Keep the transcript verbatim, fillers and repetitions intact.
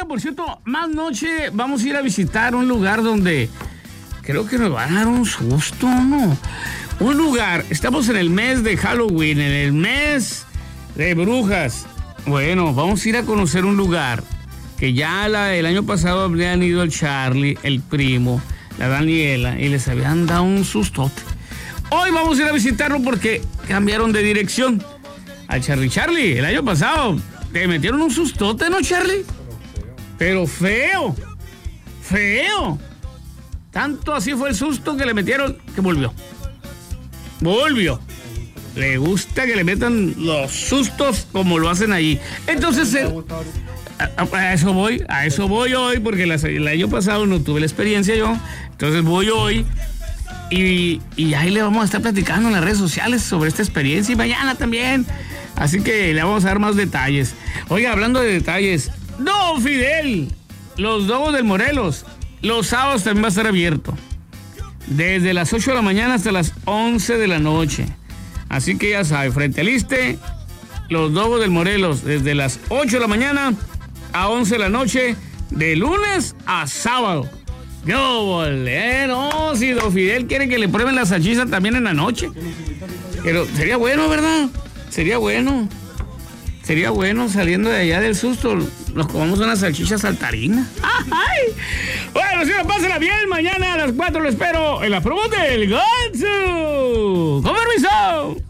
Oiga, por cierto, más noche vamos a ir a visitar un lugar donde creo que nos van a dar un susto, ¿no? Un lugar, estamos en el mes de Halloween, en el mes de brujas. Bueno, vamos a ir a conocer un lugar que ya la, el año pasado habían ido el Charlie, el primo, la Daniela, y les habían dado un sustote. Hoy vamos a ir a visitarlo porque cambiaron de dirección. Al Charlie Charlie, el año pasado te metieron un sustote, ¿no, Charlie? Pero feo, feo. Tanto así fue el susto que le metieron que volvió. Volvió. Le gusta que le metan los sustos como lo hacen allí. Entonces, eh, a, a eso voy, a eso voy hoy, porque la, el año pasado no tuve la experiencia yo. Entonces voy hoy y, y ahí le vamos a estar platicando en las redes sociales sobre esta experiencia y mañana también. Así que le vamos a dar más detalles. Oiga, hablando de detalles, Don Fidel, los Dogos del Morelos, los sábados también va a estar abierto. Desde las ocho de la mañana hasta las once de la noche. Así que ya sabe, frente al Iste, los Dogos del Morelos, desde las ocho de la mañana a once de la noche, de lunes a sábado. ¡Yo volé! No, si Don Fidel quiere que le prueben la salchicha también en la noche. Pero sería bueno, ¿verdad? Sería bueno. Sería bueno, saliendo de allá del susto, nos comamos una salchicha saltarina. ¡Ay! Bueno, si no, pásala bien. Mañana a las cuatro lo espero en la promo del Gatsu. ¡Con permiso!